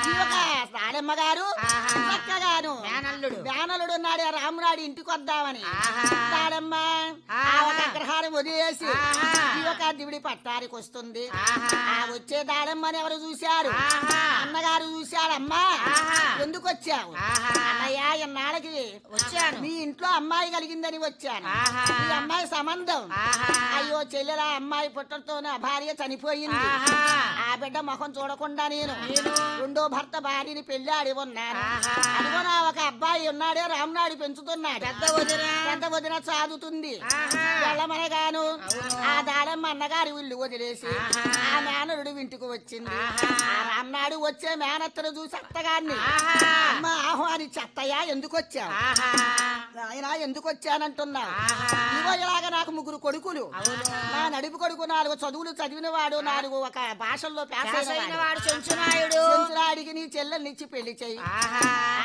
ఈ ఒక రాణమ్మ గారు చక్కగాను మేనల్లుడు మేనలుడు ఉన్నాడు రామునాడు ఇంటికి వద్దామని రాణమ్మ ఒక అగ్రహారం వదిలేసి ఈ ఒక దివిడి పట్టానికి వస్తుంది. వచ్చే దాడమ్మని ఎవరు చూశారు? అన్నగారు చూశాడమ్మా. ఎందుకు వచ్చావు? అన్నయ్య ఎన్నాళ్ళకి వచ్చాను, మీ ఇంట్లో అమ్మాయి కలిగిందని వచ్చాను. ఈ అమ్మాయి సంబంధం. అయ్యో చెల్లెల అమ్మాయి పుట్టడంతో నా భార్య చనిపోయింది. ఆ బిడ్డ ముఖం చూడకుండా నేను రెండో భర్త భార్యని పెళ్ళాడి ఉన్నాను. అదిగో నా ఒక అబ్బాయి ఉన్నాడే రామునాడు పెంచుతున్నాడు. పెద్ద వదిన చదువుతుంది. వెళ్ళమనగాను ఆ దాడమ్మ అన్నగారి ఇల్లు వదిలేసి ఆ మేనరుడు ఇంటికి వచ్చింది. ఆ రామనాడు వచ్చే మేనత్తను చూసి అత్తగారిని అమ్మ ఆహ్వానించి అత్తయ్య ఎందుకు వచ్చావు? ఆయన ఎందుకు వచ్చానంటున్నా. ఇగో ఇలాగ నాకు 3 కొడుకులు. నా నడుపు కొడుకు 4 చదువులు చదివిన వాడు, 4 ఒక భాషల్లో పేసైన వాడు. చెంచునాయుడు. చెంచునాయుడికి నీ చెల్లెల్నిచ్చి పెళ్లి చెయ్యి.